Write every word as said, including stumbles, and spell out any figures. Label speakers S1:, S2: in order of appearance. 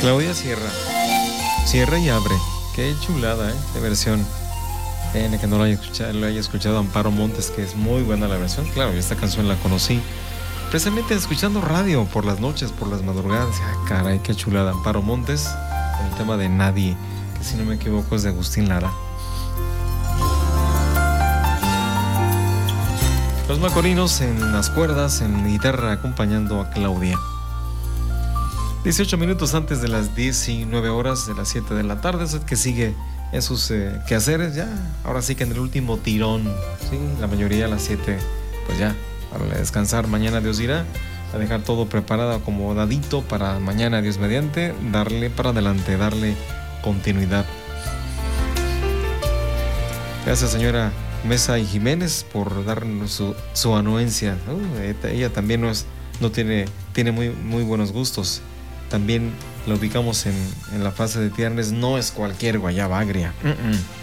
S1: Claudia cierra. Cierra y abre. Qué chulada, ¿eh? De versión. Pena que no lo haya escuchado, lo haya escuchado Amparo Montes, que es muy buena la versión. Claro, esta canción la conocí precisamente escuchando radio por las noches, por las madrugadas. Ah, caray, qué chulada. Amparo Montes, el tema de Nadie, que si no me equivoco es de Agustín Lara. Los Macorinos en las cuerdas, en guitarra, acompañando a Claudia. dieciocho minutos antes de las diecinueve horas de las siete de la tarde, es el que sigue en sus eh, quehaceres ya. Ahora sí que en el último tirón, ¿sí? La mayoría a las siete, pues ya, para descansar. Mañana Dios dirá, a dejar todo preparado, acomodadito para mañana Dios mediante, darle para adelante, darle continuidad. Gracias, señora Mesa y Jiménez, por darnos su, su anuencia. Uh, ella también no, es, no tiene, tiene muy, muy buenos gustos. También lo ubicamos en, en la frase de Tiernes, no es cualquier guayaba agria. Uh-uh.